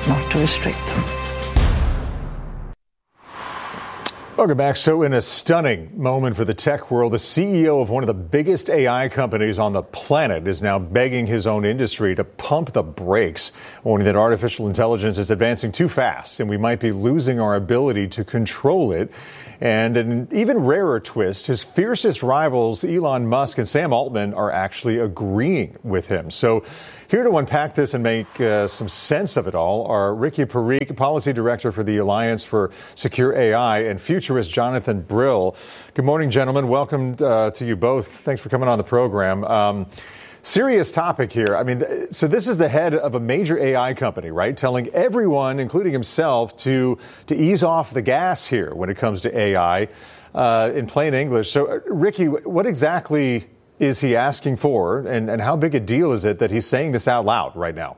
not to restrict them. Welcome back. So in a stunning moment for the tech world, the CEO of one of the biggest AI companies on the planet is now begging his own industry to pump the brakes, warning that artificial intelligence is advancing too fast and we might be losing our ability to control it. And an even rarer twist, his fiercest rivals, Elon Musk and Sam Altman, are actually agreeing with him. So here to unpack this and make some sense of it all are Ricky Parikh, Policy Director for the Alliance for Secure AI, and futurist Jonathan Brill. Good morning, gentlemen. Welcome to you both. Thanks for coming on the program. Serious topic here. I mean, so this is the head of a major AI company, right? Telling everyone, including himself, to ease off the gas here when it comes to AI in plain English. So, Ricky, what exactly is he asking for, and how big a deal is it that he's saying this out loud right now?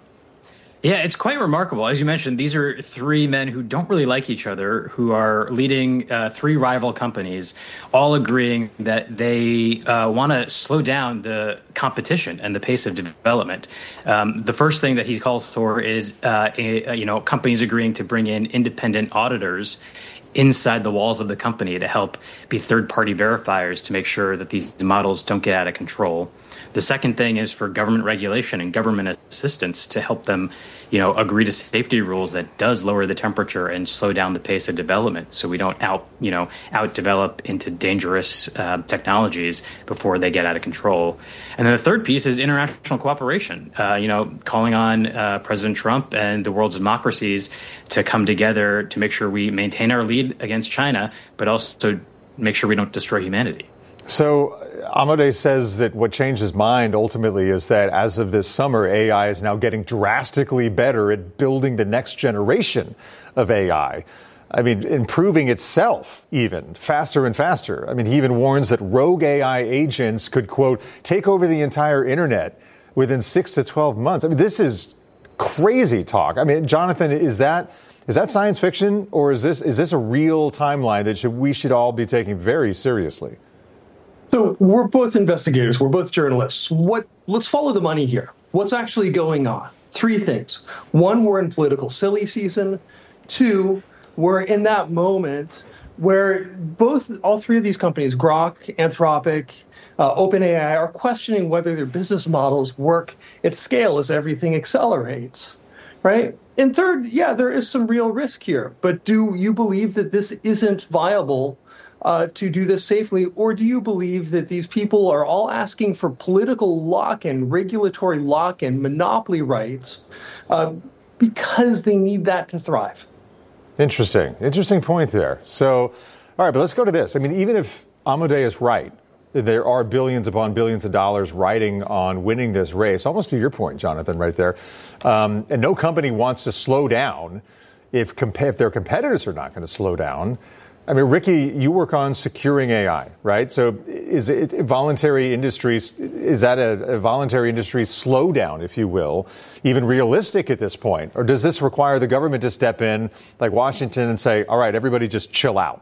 Yeah, it's quite remarkable. As you mentioned, these are three men who don't really like each other, who are leading three rival companies, all agreeing that they want to slow down the competition and the pace of development. The first thing that he calls for is, companies agreeing to bring in independent auditors inside the walls of the company to help be third-party verifiers to make sure that these models don't get out of control. The second thing is for government regulation and government assistance to help them, agree to safety rules that does lower the temperature and slow down the pace of development, so we don't outdevelop into dangerous technologies before they get out of control. And then the third piece is international cooperation. Calling on President Trump and the world's democracies to come together to make sure we maintain our lead against China, but also make sure we don't destroy humanity. So Amodei says that what changed his mind ultimately is that as of this summer, AI is now getting drastically better at building the next generation of AI. I mean, improving itself even faster and faster. I mean, he even warns that rogue AI agents could, quote, take over the entire internet within 6 to 12 months. I mean, this is crazy talk. I mean, Jonathan, is that science fiction, or is this a real timeline that we should all be taking very seriously? So we're both investigators. We're both journalists. Let's follow the money here. What's actually going on? Three things. One, we're in political silly season. Two, we're in that moment where all three of these companies, Grok, Anthropic, OpenAI, are questioning whether their business models work at scale as everything accelerates, right? And third, yeah, there is some real risk here. But do you believe that this isn't viable to do this safely, or do you believe that these people are all asking for political lock-in, regulatory lock-in, monopoly rights because they need that to thrive? Interesting point there. So, all right, but let's go to this. I mean, even if Amodei is right, there are billions upon billions of dollars riding on winning this race, almost to your point, Jonathan, right there. And no company wants to slow down if their competitors are not going to slow down. I mean, Ricky, you work on securing AI, right? So is it voluntary industries? Is that a voluntary industry slowdown, if you will, even realistic at this point? Or does this require the government to step in like Washington and say, all right, everybody just chill out?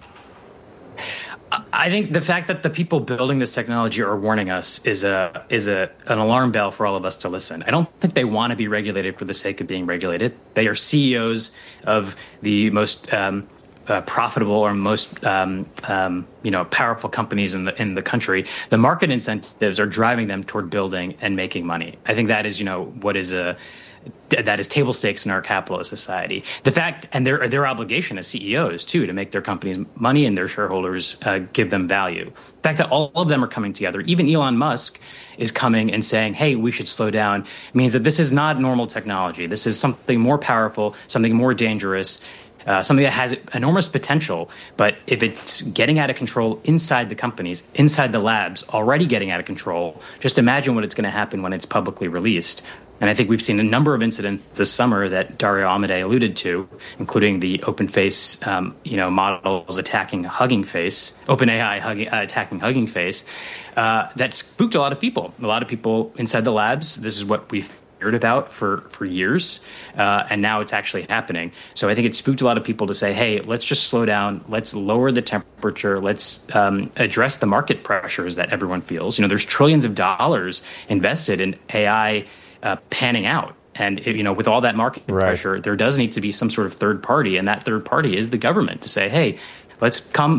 I think the fact that the people building this technology are warning us is an alarm bell for all of us to listen. I don't think they want to be regulated for the sake of being regulated. They are CEOs of the most profitable or most powerful companies in the country. The market incentives are driving them toward building and making money. I think that is that is table stakes in our capitalist society. The fact, and their obligation as CEOs too, to make their companies money and their shareholders give them value. The fact that all of them are coming together, even Elon Musk is coming and saying, hey, we should slow down, means that this is not normal technology. This is something more powerful, something more dangerous, something that has enormous potential. But if it's getting out of control inside the companies, inside the labs, already getting out of control, just imagine what it's going to happen when it's publicly released. And I think we've seen a number of incidents this summer that Dario Amodei alluded to, including the OpenFace, models attacking Hugging Face, OpenAI attacking Hugging Face, that spooked a lot of people. A lot of people inside the labs. This is what we've heard about for years, and now it's actually happening. So I think it spooked a lot of people to say, hey, let's just slow down. Let's lower the temperature. Let's address the market pressures that everyone feels. There's trillions of dollars invested in AI panning out. And with all that market pressure, there does need to be some sort of third party, and that third party is the government to say, hey, let's come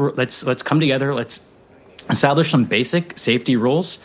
together, let's establish some basic safety rules,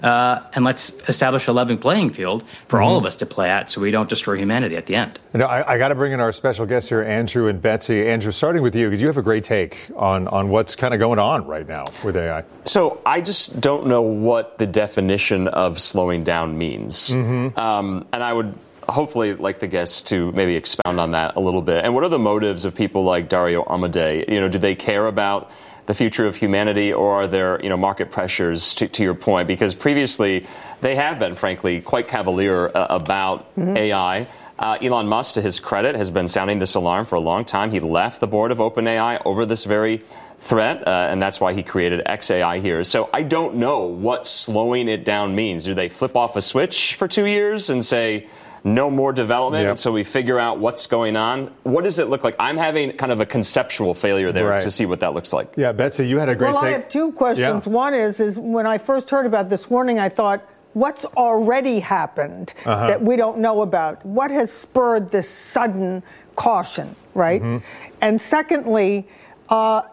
and let's establish a level playing field for all of us to play at, so we don't destroy humanity at the end. I got to bring in our special guests here, Andrew and Betsy. Andrew, starting with you, because you have a great take on what's kind of going on right now with AI. So I just don't know what the definition of slowing down means. And I would hopefully like the guests to maybe expound on that a little bit. And what are the motives of people like Dario Amodei? Do they care about the future of humanity, or are there, market pressures to your point? Because previously they have been, frankly, quite cavalier about AI. Elon Musk, to his credit, has been sounding this alarm for a long time. He left the board of OpenAI over this very threat, and that's why he created xAI here. So I don't know what slowing it down means. Do they flip off a switch for 2 years and say, no more development until we figure out what's going on? What does it look like? I'm having kind of a conceptual failure there to see what that looks like. Yeah, Betsy, you had a great take. Well, I have two questions. One is when I first heard about this warning, I thought, what's already happened that we don't know about? What has spurred this sudden caution, right? And secondly, how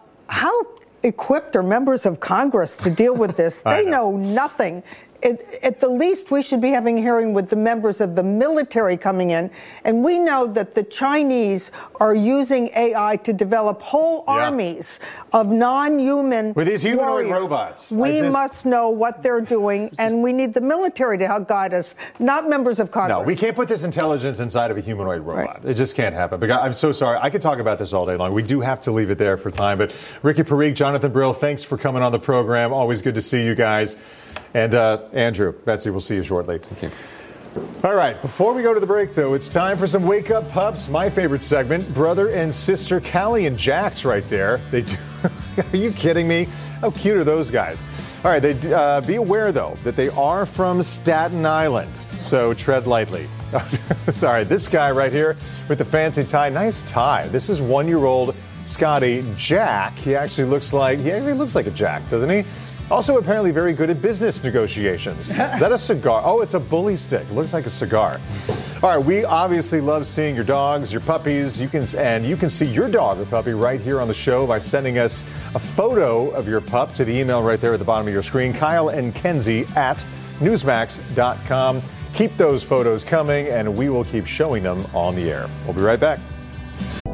equipped are members of Congress to deal with this? They know nothing. At the least, we should be having a hearing with the members of the military coming in. And we know that the Chinese are using AI to develop whole armies of non-human with these humanoid warriors. robots. We must know what they're doing, and we need the military to help guide us, not members of Congress. No, we can't put this intelligence inside of a humanoid robot. It just can't happen. But I'm so sorry. I could talk about this all day long. We do have to leave it there for time. But Ricky Parikh, Jonathan Brill, thanks for coming on the program. Always good to see you guys. And Andrew, Betsy, we'll see you shortly. Thank you. All right, before we go to the break, though, it's time for some Wake Up Pups, my favorite segment. Brother and sister Callie and Jax right there. They do. Are you kidding me? How cute are those guys? All right, be aware, though, that they are from Staten Island, so tread lightly. Sorry, this guy right here with the fancy tie. Nice tie. This is 1-year-old Scotty. Jack, he actually looks like a Jack, doesn't he? Also, apparently very good at business negotiations. Is that a cigar? Oh, it's a bully stick. It looks like a cigar. All right, we obviously love seeing your dogs, your puppies. You can see your dog or puppy right here on the show by sending us a photo of your pup to the email right there at the bottom of your screen, Kyle and Kenzie at Newsmax.com. Keep those photos coming, and we will keep showing them on the air. We'll be right back.